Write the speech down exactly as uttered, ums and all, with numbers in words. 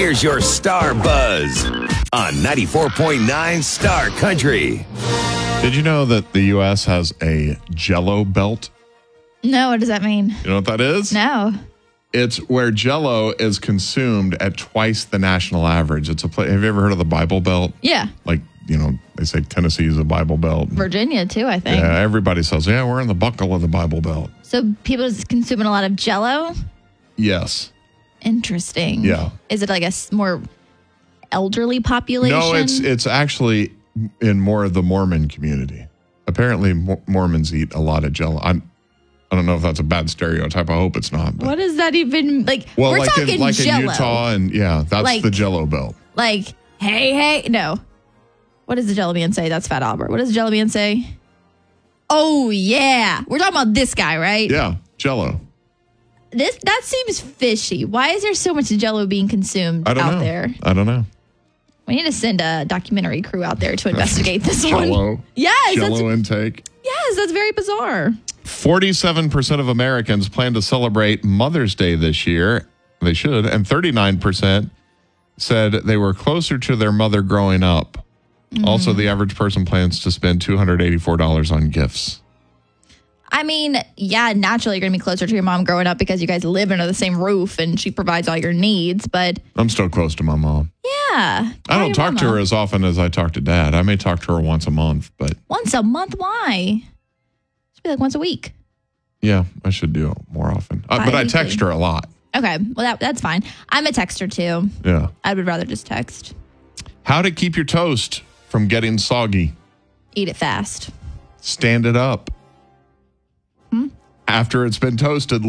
Here's your Star Buzz on ninety-four point nine Star Country. Did you know that the U S has a Jell-O belt? No, what does that mean? You know what that is? No. It's where Jell-O is consumed at twice the national average. It's a place. Have you ever heard of the Bible Belt? Yeah. Like, you know, they say Tennessee is a Bible Belt. Virginia, too, I think. Yeah, everybody says, yeah, we're in the buckle of the Bible Belt. So people is consuming a lot of Jell-O? Yes. Interesting. Yeah. Is it like a s- more elderly population? No, it's it's actually in more of the Mormon community. Apparently, Mo- Mormons eat a lot of Jell-O. I'm, I don't know if that's a bad stereotype. I hope it's not. But. What does that even, like, Well, we're like talking in, like Jell-O. in Utah, and yeah, that's Like- the Jell-O belt. Like, hey, hey, no. What does the Jello Man say? That's Fat Albert. What does the Jello Man say? Oh, yeah. We're talking about this guy, right? Yeah, Jell-O. This That seems fishy. Why is there so much Jello being consumed I don't out know. there? I don't know. We need to send a documentary crew out there to investigate this one. Jell-O. Yes, that's, Jell-O intake. yes, that's very bizarre. forty-seven percent of Americans plan to celebrate Mother's Day this year. They should. And thirty-nine percent said they were closer to their mother growing up. Mm-hmm. Also, the average person plans to spend two hundred eighty-four dollars on gifts. I mean, yeah, naturally you're going to be closer to your mom growing up because you guys live under the same roof and she provides all your needs. But I'm still close to my mom. yeah. I don't talk to her as often as I talk to Dad. I may talk to her once a month, but Once a month? Why? Should be like once a week. yeah, I should do it more often. Uh, but I text her a lot. Okay. Well, that, that's fine. I'm a texter too. Yeah. I would rather just text. How to keep your toast from getting soggy. Eat it fast. Stand it up. Hmm? After it's been toasted,